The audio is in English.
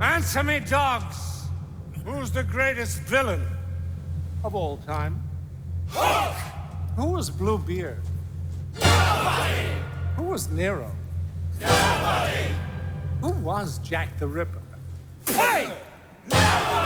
Answer me, dogs! Who's the greatest villain of all time? Hulk! Who was Bluebeard? Nobody! Who was Nero? Nobody! Who was Jack the Ripper? Hey!